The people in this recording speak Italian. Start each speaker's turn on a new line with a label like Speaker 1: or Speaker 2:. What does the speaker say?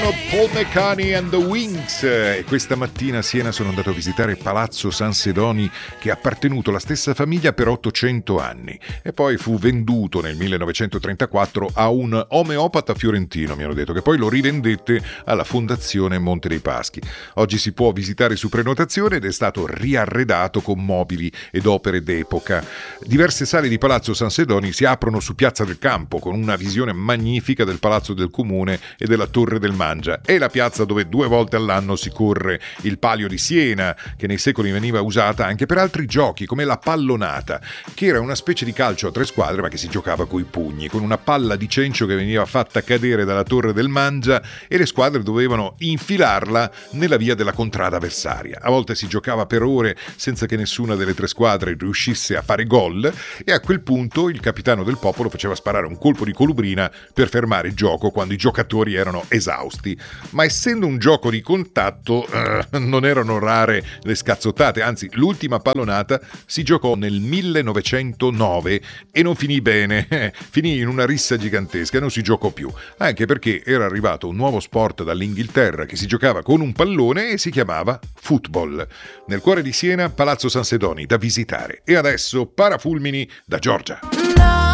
Speaker 1: Paul McCartney and the Wings, e questa mattina a Siena sono andato a visitare Palazzo San Sedoni, che è appartenuto alla stessa famiglia per 800 anni e poi fu venduto nel 1934 a un omeopata fiorentino, mi hanno detto, che poi lo rivendette alla Fondazione Monte dei Paschi. Oggi si può visitare su prenotazione ed è stato riarredato con mobili ed opere d'epoca. Diverse sale di Palazzo San Sedoni si aprono su Piazza del Campo con una visione magnifica del Palazzo del Comune e della Torre del Mangia. È la piazza dove 2 volte all'anno si corre il Palio di Siena, che nei secoli veniva usata anche per altri giochi come la pallonata, che era una specie di calcio a 3 squadre ma che si giocava coi pugni, con una palla di cencio che veniva fatta cadere dalla Torre del Mangia e le squadre dovevano infilarla nella via della contrada avversaria. A volte si giocava per ore senza che nessuna delle 3 squadre riuscisse a fare gol e a quel punto il capitano del popolo faceva sparare un colpo di colubrina per fermare il gioco quando i giocatori erano esausti. Ma essendo un gioco di contatto non erano rare le scazzottate, anzi l'ultima pallonata si giocò nel 1909 e non finì bene, finì in una rissa gigantesca e non si giocò più, anche perché era arrivato un nuovo sport dall'Inghilterra che si giocava con un pallone e si chiamava football. Nel cuore di Siena, Palazzo San Sedoni da visitare. E adesso parafulmini da Giorgia.